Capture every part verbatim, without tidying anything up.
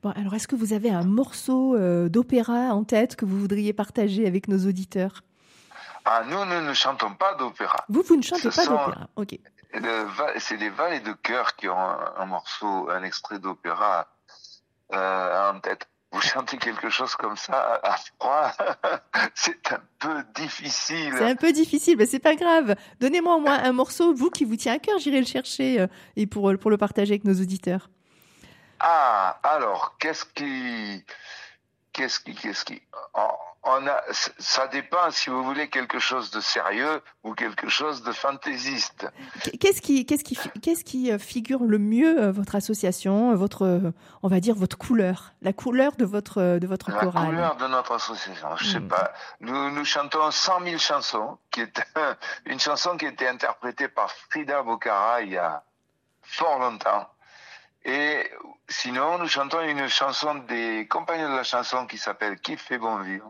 Bon, alors est-ce que vous avez un morceau euh, d'opéra en tête que vous voudriez partager avec nos auditeurs? Ah, nous, nous ne chantons pas d'opéra. Vous, vous ne chantez Ce pas sont d'opéra, ok. le va- c'est les valets de chœur qui ont un, un morceau, un extrait d'opéra euh, en tête. Vous chantez quelque chose comme ça à froid, c'est un peu difficile. C'est un peu difficile, mais c'est pas grave. Donnez-moi au moins un morceau, vous, qui vous tient à cœur, j'irai le chercher euh, et pour, pour le partager avec nos auditeurs. Ah, alors, qu'est-ce qui, qu'est-ce qui, qu'est-ce qui, on on a, ça dépend si vous voulez quelque chose de sérieux ou quelque chose de fantaisiste. Qu'est-ce qui, qu'est-ce qui, fi- qu'est-ce qui euh, figure le mieux euh, votre association, euh, votre, euh, on va dire votre couleur, la couleur de votre, euh, de votre La chorale? couleur de notre association, je sais Hmm. pas. Nous, nous chantons cent mille chansons, qui est une chanson qui a été interprétée par Frida Bocara il y a fort longtemps. Et sinon, nous chantons une chanson des Compagnons de la chanson qui s'appelle Qu'il fait bon vivre.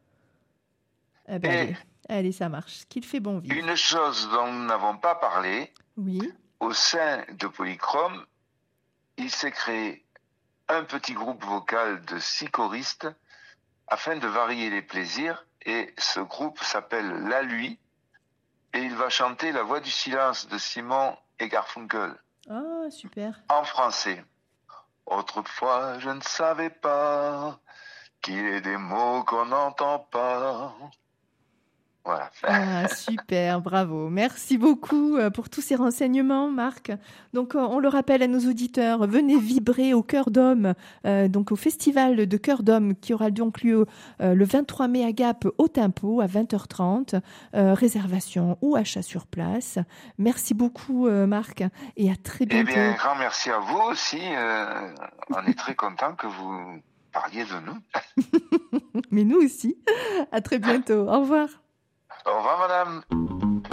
Eh ben, Et allez, allez, ça marche. Qu'il fait bon vivre. une chose dont nous n'avons pas parlé, Oui. au sein de Polychrome, il s'est créé un petit groupe vocal de six choristes afin de varier les plaisirs. Et ce groupe s'appelle La Lui. Et il va chanter La Voix du silence de Simon et Garfunkel Ah, super. en français. Autrefois, je ne savais pas qu'il y ait des mots qu'on n'entend pas. Voilà. Ah, super, bravo. Merci beaucoup euh, pour tous ces renseignements, Marc. Donc, euh, on le rappelle à nos auditeurs, venez vibrer au Cœur d'Homme, euh, donc au festival de Cœur d'Homme qui aura donc lieu euh, le vingt-trois mai à Gap au Tempo à vingt heures trente. Euh, réservation ou achat sur place. Merci beaucoup, euh, Marc, et à très Eh bientôt. bien, un grand merci à vous aussi. Euh, on est très content que vous parliez de nous. Mais nous aussi. À très bientôt. Au revoir. Au revoir, madame.